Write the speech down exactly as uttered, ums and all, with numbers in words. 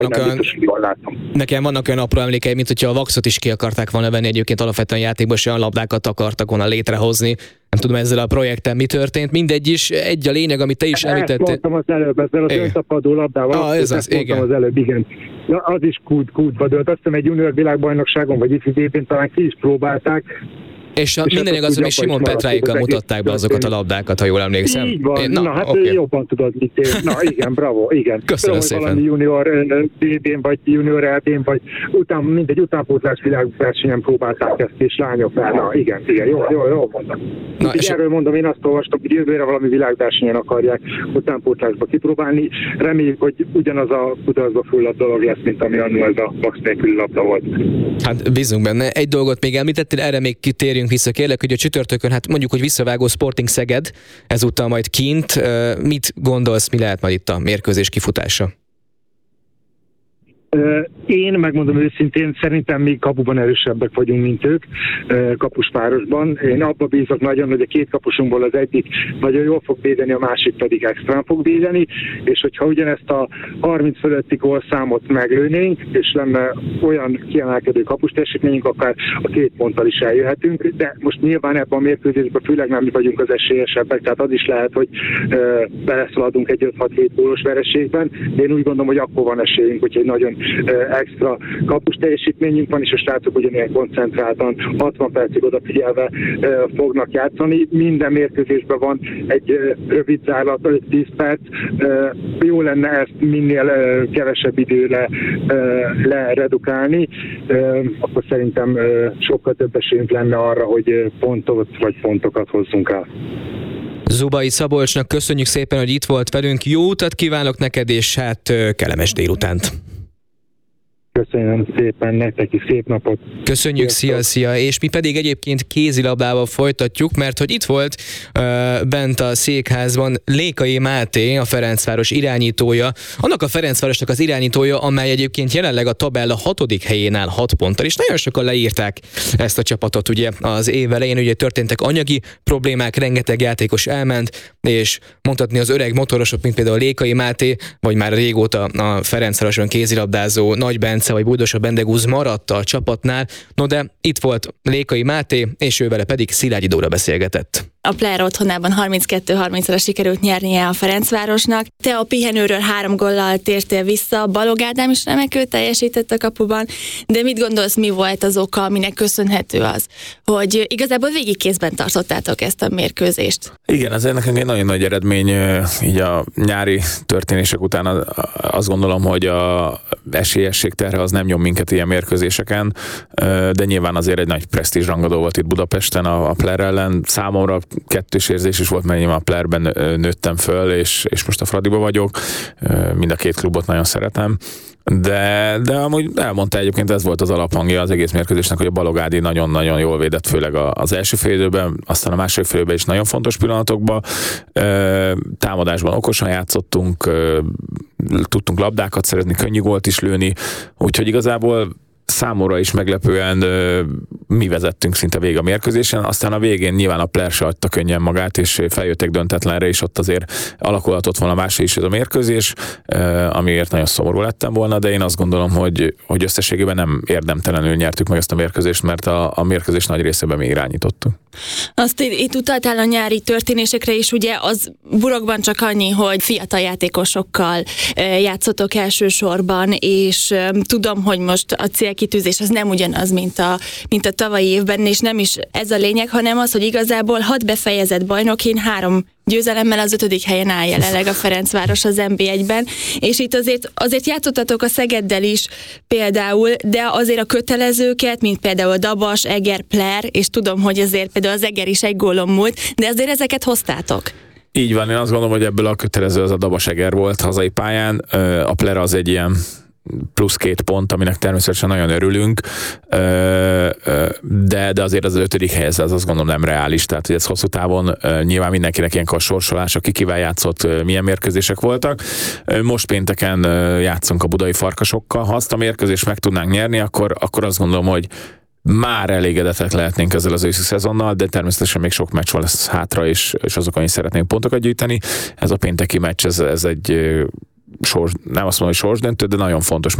Nem biztos, hogy jól látom. Nekem vannak olyan apró emlékeim, mint hogyha a Vaxot is ki akarták volna venni, egyébként alapvetően játékban olyan labdákat akartak volna létrehozni. Nem tudom, ezzel a projekten mi történt. Mindegy is, egy a lényeg, amit te is említettél. Ezt mondtam az előbb, ezzel az öntapadó labdával. Ah, ez az, ezt mondtam az előbb, igen. Ja, az is kút, kútba dőlt. Azt hiszem egy junior világbajnokságon, vagy ifjúgépén talán ki is próbálták. És, és minden igaz, hogy Simon Petráikkal mutatták be azokat a labdákat, ha jól emlékszem. Így van, Én, na, na hát okay. Jobban tudod, mit ér. Na igen, bravo, igen. Köszönöm Tudom, szépen. Valami junior bé bén, vagy junior é bén, vagy után, mindegy, utánpótlás világversenyen próbálták ezt, és lányoknál. Na igen, igen, jó, jó, jó mondom. Na, és erről mondom, én azt olvastam, hogy jövőre valami világversenyen akarják utánpótlásba kipróbálni. Reméljük, hogy ugyanaz a kudarcba fulladt dolog lesz, mint ami annól ez a Vax nélküli labda volt. Hát bízunk benne. Egy dolgot még említettél, erre még kitérjünk vissza, kérlek, hogy a csütörtökön, hát mondjuk, hogy visszavágó Sporting Szeged, ezúttal majd kint. Mit gondolsz, mi lehet majd itt a mérkőzés kifutása? Én megmondom őszintén, szerintem mi kapuban erősebbek vagyunk, mint ők, kapuspárosban. Én abba bízok nagyon, hogy a két kapusunkból az egyik nagyon jól fog védeni, a másik pedig extrán fog védeni, és hogyha ugyanezt a harminc fölötti gólszámot meglőnénk, és lenne olyan kiemelkedő kapus teljesítményünk, akár a két ponttal is eljöhetünk, de most nyilván ebben a mérkőzésben főleg nem mi vagyunk az esélyesebbek, tehát az is lehet, hogy beleszaladunk egy öt-hat-hét gólos vereségben, de én úgy gondolom, hogy akkor van esélyünk, hogy egy nagyon extra kapus teljesítményünk van, és a srácok ugyanilyen koncentráltan hatvan percig odafigyelve fognak játszani. Minden mérkőzésben van egy rövid zárlat, öt-tíz perc. Jó lenne ezt minél kevesebb időre leredukálni, akkor szerintem sokkal több esélyünk lenne arra, hogy pontot vagy pontokat hozzunk el. Zubai Szabolcsnak köszönjük szépen, hogy itt volt velünk. Jó utat kívánok neked, és hát kellemes délutánt! Köszönöm szépen nektek is, szép napot! Köszönjük, szia, szia! És mi pedig egyébként kézilabdával folytatjuk, mert hogy itt volt uh, bent a székházban Lékai Máté, a Ferencváros irányítója, annak a Ferencvárosnak az irányítója, amely egyébként jelenleg a tabella hatodik helyén áll hat ponttal, és nagyon sokan leírták ezt a csapatot ugye az év elején, ugye történtek anyagi problémák, rengeteg játékos elment, és mondhatni az öreg motorosok, mint például Lékai Máté, vagy már régóta a Ferencvároson kézilabdázó Nagy Bence vagy Buldosa Bendegúz maradt a csapatnál, no de itt volt Lékai Máté, és ő vele pedig Szilágyi Dóra beszélgetett. A Player otthonában harminckettő harmincra sikerült nyernie a Ferencvárosnak. Te a pihenőről három góllal tértél vissza, Balog Ádám is remekül teljesített a kapuban, de mit gondolsz, mi volt az oka, aminek köszönhető az, hogy igazából végig kézben tartottátok ezt a mérkőzést? Igen, ez nekünk egy nagyon nagy eredmény, így a nyári történések után azt gondolom, hogy a esélyesség terhe az nem nyom minket ilyen mérkőzéseken, de nyilván azért egy nagy presztízs rangadó volt itt Budapesten a, a Player ellen. Számomra kettős érzés is volt, mert én a Playerben nőttem föl, és, és most a Fradiba vagyok. Mind a két klubot nagyon szeretem. De, de amúgy elmondta egyébként, ez volt az alaphangja az egész mérkőzésnek, hogy a Balog Ádi nagyon-nagyon jól védett, főleg az első fél időben, aztán a második fél időben is nagyon fontos pillanatokban. Támadásban okosan játszottunk, tudtunk labdákat szerezni, könnyű gólt is lőni, úgyhogy igazából számomra is meglepően mi vezettünk szinte végig a mérkőzésen, aztán a végén nyilván a Player se adta könnyen magát, és feljöttek döntetlenre, és ott azért alakulhatott volna másra is ez a mérkőzés, amiért nagyon szomorú lettem volna, de én azt gondolom, hogy, hogy összességében nem érdemtelenül nyertük meg ezt a mérkőzést, mert a, a mérkőzés nagy részében mi irányítottuk. Azt itt utaltál a nyári történésekre is, ugye az burokban csak annyi, hogy fiatal játékosokkal játszotok elsősorban, és tudom, hogy most a célkitűzés az nem ugyanaz, mint a, mint a tavalyi évben, és nem is ez a lényeg, hanem az, hogy igazából hat befejezett bajnokin három győzelemmel az ötödik helyen áll jelenleg a Ferencváros az en bé egyben, és itt azért, azért játszottatok a Szegeddel is például, de azért a kötelezőket, mint például Dabas, Eger, Player, és tudom, hogy azért például az Eger is egy gólon múlt, de azért ezeket hoztátok. Így van, én azt gondolom, hogy ebből a kötelező az a Dabas Eger volt hazai pályán, a Player az egy ilyen plusz két pont, aminek természetesen nagyon örülünk, de, de azért az ötödik helyez, az azt gondolom nem reális, tehát hogy ez hosszú távon nyilván mindenkinek ilyenkor sorsolás, aki kivel játszott, milyen mérkőzések voltak. Most pénteken játszunk a budai Farkasokkal, ha azt a mérkőzést meg tudnánk nyerni, akkor, akkor azt gondolom, hogy már elégedettek lehetnénk ezzel az őszi szezonnal, de természetesen még sok meccs lesz hátra, és, és azokon is szeretnénk pontokat gyűjteni. Ez a pénteki meccs, ez, ez egy sors, nem azt mondom, hogy sorsdöntő, de nagyon fontos